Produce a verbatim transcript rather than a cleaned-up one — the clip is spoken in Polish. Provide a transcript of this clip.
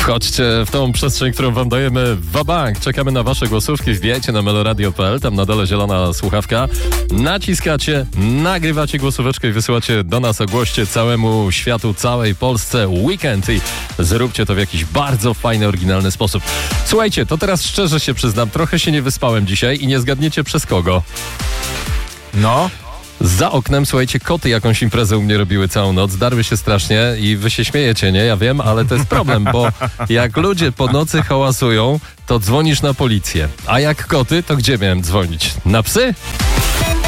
Wchodźcie w tą przestrzeń, którą wam dajemy wabank. Czekamy na wasze głosówki. Wbijajcie na meloradio kropka p l. Tam na dole zielona słuchawka. Naciskacie, nagrywacie głosóweczkę i wysyłacie do nas. Ogłoście całemu światu, całej Polsce weekend i zróbcie to w jakiś bardzo fajny, oryginalny sposób. Słuchajcie, to teraz szczerze się przyznam, trochę się nie wyspałem dzisiaj i nie zgadniecie przez kogo. No... Za oknem, słuchajcie, koty jakąś imprezę u mnie robiły całą noc, darły się strasznie i wy się śmiejecie, nie? Ja wiem, ale to jest problem, bo jak ludzie po nocy hałasują, to dzwonisz na policję. A jak koty, to gdzie miałem dzwonić? Na psy?